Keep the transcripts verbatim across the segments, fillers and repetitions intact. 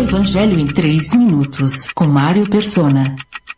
Evangelho em três minutos, com Mário Persona.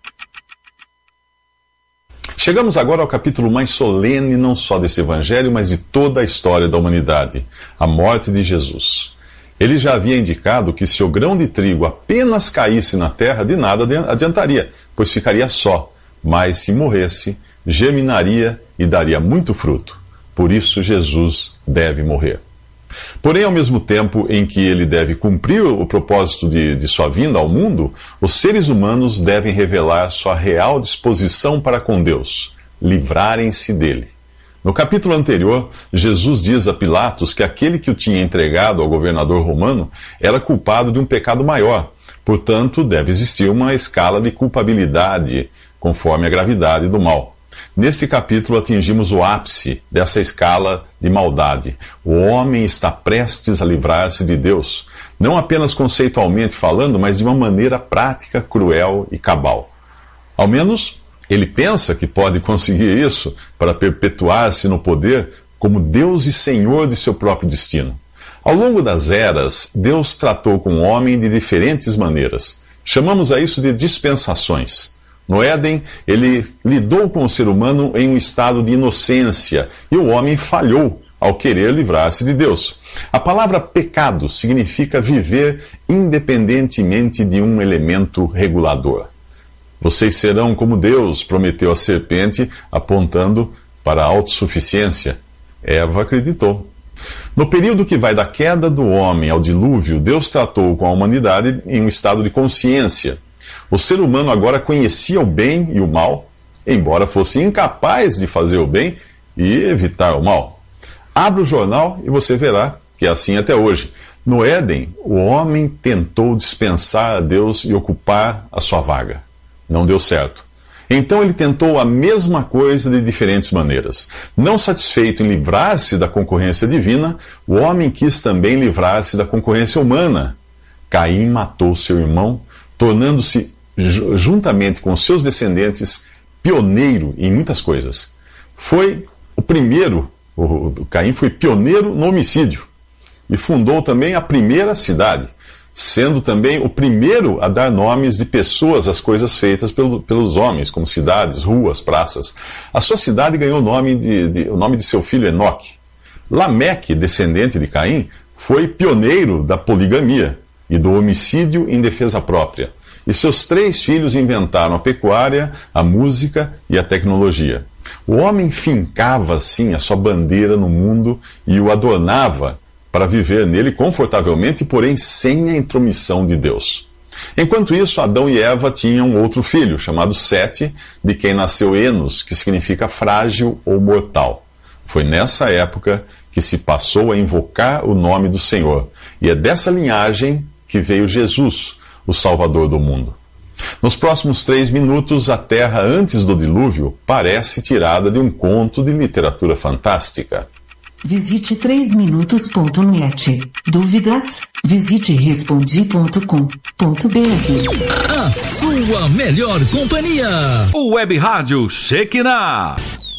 Chegamos agora ao capítulo mais solene não só desse evangelho, mas de toda a história da humanidade, a morte de Jesus. Ele já havia indicado que se o grão de trigo apenas caísse na terra, de nada adiantaria, pois ficaria só, mas se morresse, germinaria e daria muito fruto. Por isso Jesus deve morrer. Porém, ao mesmo tempo em que ele deve cumprir o propósito de, de sua vinda ao mundo, os seres humanos devem revelar sua real disposição para com Deus, livrarem-se dele. No capítulo anterior, Jesus diz a Pilatos que aquele que o tinha entregado ao governador romano era culpado de um pecado maior. Portanto, deve existir uma escala de culpabilidade, conforme a gravidade do mal. Neste capítulo atingimos o ápice dessa escala de maldade. O homem está prestes a livrar-se de Deus, não apenas conceitualmente falando, mas de uma maneira prática, cruel e cabal. Ao menos, ele pensa que pode conseguir isso para perpetuar-se no poder como Deus e Senhor de seu próprio destino. Ao longo das eras, Deus tratou com o homem de diferentes maneiras. Chamamos a isso de dispensações. No Éden, ele lidou com o ser humano em um estado de inocência, e o homem falhou ao querer livrar-se de Deus. A palavra pecado significa viver independentemente de um elemento regulador. Vocês serão como Deus, prometeu a serpente, apontando para a autossuficiência. Eva acreditou. No período que vai da queda do homem ao dilúvio, Deus tratou com a humanidade em um estado de consciência. O ser humano agora conhecia o bem e o mal, embora fosse incapaz de fazer o bem e evitar o mal. Abra o jornal e você verá que é assim até hoje. No Éden, o homem tentou dispensar a Deus e ocupar a sua vaga. Não deu certo. Então ele tentou a mesma coisa de diferentes maneiras. Não satisfeito em livrar-se da concorrência divina, o homem quis também livrar-se da concorrência humana. Caim matou seu irmão, tornando-se, juntamente com seus descendentes, pioneiro em muitas coisas. Foi o primeiro, o Caim foi pioneiro no homicídio, e fundou também a primeira cidade, sendo também o primeiro a dar nomes de pessoas às coisas feitas pelo, pelos homens, como cidades, ruas, praças. A sua cidade ganhou o nome de, de, o nome de seu filho Enoque. Lameque, descendente de Caim, foi pioneiro da poligamia e do homicídio em defesa própria. E seus três filhos inventaram a pecuária, a música e a tecnologia. O homem fincava, assim, a sua bandeira no mundo e o adornava para viver nele confortavelmente, porém sem a intromissão de Deus. Enquanto isso, Adão e Eva tinham outro filho, chamado Sete, de quem nasceu Enos, que significa frágil ou mortal. Foi nessa época que se passou a invocar o nome do Senhor. E é dessa linhagem que veio Jesus, o Salvador do mundo. Nos próximos três minutos, a Terra antes do dilúvio parece tirada de um conto de literatura fantástica. Visite três minutos ponto net. Dúvidas? Visite respondi ponto com ponto br. A sua melhor companhia. O Web Rádio Shekinah.